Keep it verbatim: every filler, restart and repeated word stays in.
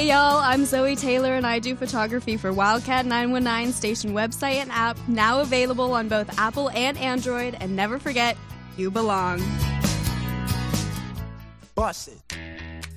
y'all. I'm Zoe Taylor, and I do photography for Wildcat nine one nine station website and app, now available on both Apple and Android. And never forget, you belong. Bust it.